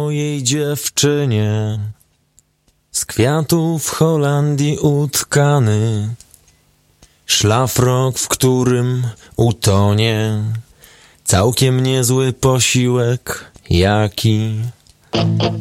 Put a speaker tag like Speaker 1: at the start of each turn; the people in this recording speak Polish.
Speaker 1: mojej dziewczynie, z kwiatów w Holandii utkany, szlafrok, w którym utonie, całkiem niezły posiłek, jaki